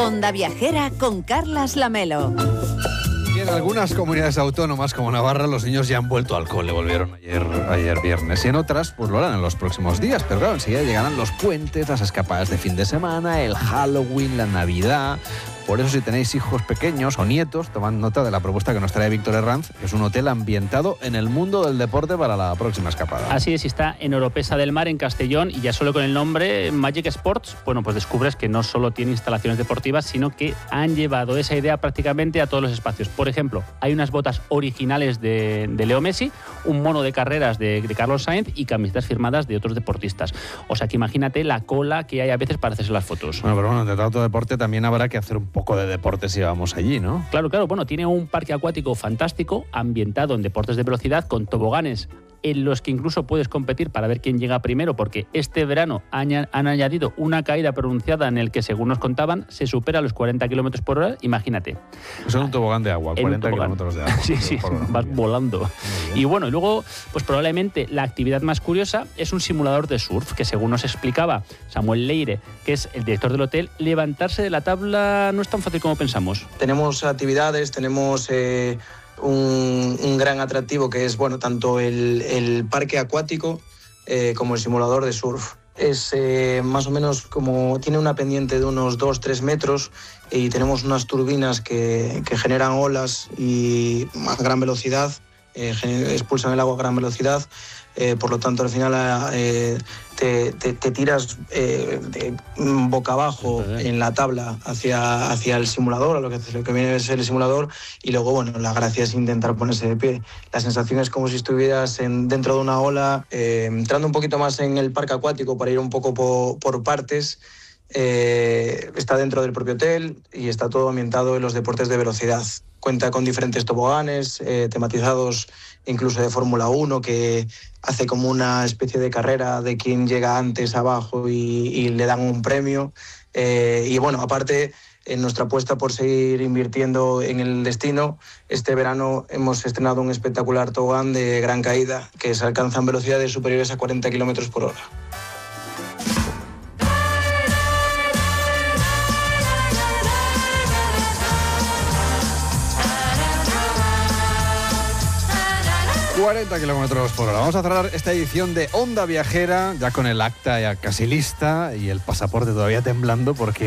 Onda Viajera con Carlas Lamelo. Y en algunas comunidades autónomas como Navarra los niños ya han vuelto al cole, volvieron ayer viernes, y en otras pues lo harán en los próximos días, pero claro, enseguida llegarán los puentes, las escapadas de fin de semana, el Halloween, la Navidad. Por eso, si tenéis hijos pequeños o nietos, tomad nota de la propuesta que nos trae Víctor Herranz, que es un hotel ambientado en el mundo del deporte para la próxima escapada. Así es, está en Oropesa del Mar, en Castellón, y ya solo con el nombre Magic Sports, bueno, pues descubres que no solo tiene instalaciones deportivas, sino que han llevado esa idea prácticamente a todos los espacios. Por ejemplo, hay unas botas originales de Leo Messi, un mono de carreras de Carlos Sainz y camisetas firmadas de otros deportistas. O sea que imagínate la cola que hay a veces para hacerse las fotos. Bueno, pero de tanto deporte también habrá que hacer un poco de deporte si vamos allí, ¿no? Claro, bueno, tiene un parque acuático fantástico, ambientado en deportes de velocidad, con toboganes en los que incluso puedes competir para ver quién llega primero, porque este verano han añadido una caída pronunciada en el que, según nos contaban, se supera los 40 km por hora. Imagínate. Es un tobogán de agua, 40 kilómetros de agua. Sí, vas volando. Y bueno, y luego, pues probablemente la actividad más curiosa es un simulador de surf, que según nos explicaba Samuel Leire, que es el director del hotel, levantarse de la tabla no es tan fácil como pensamos. Tenemos actividades, tenemos un gran atractivo que es, bueno, tanto el parque acuático como el simulador de surf. Es más o menos como, tiene una pendiente de unos 2-3 metros y tenemos unas turbinas que generan olas y a gran velocidad, expulsan el agua a gran velocidad. Por lo tanto, al final te tiras boca abajo en la tabla hacia el simulador, a lo que viene a ser el simulador, y luego, bueno, la gracia es intentar ponerse de pie. La sensación es como si estuvieras dentro de una ola, entrando un poquito más en el parque acuático para ir un poco por partes. Está dentro del propio hotel y está todo ambientado en los deportes de velocidad. Cuenta con diferentes toboganes tematizados incluso de Fórmula 1, que hace como una especie de carrera de quien llega antes abajo y le dan un premio. Y bueno, aparte, en nuestra apuesta por seguir invirtiendo en el destino, este verano hemos estrenado un espectacular tobogán de gran caída que se alcanzan velocidades superiores a 40 km por hora. ...40 kilómetros por hora. Vamos a cerrar esta edición de Onda Viajera, ya con el acta ya casi lista y el pasaporte todavía temblando, porque